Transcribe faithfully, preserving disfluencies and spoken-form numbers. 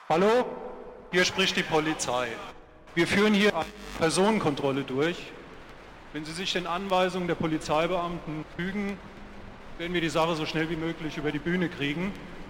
Hallo, hier spricht die Polizei. Wir führen hier eine Personenkontrolle durch. Wenn Sie sich den Anweisungen der Polizeibeamten fügen, werden wir die Sache so schnell wie möglich über die Bühne kriegen.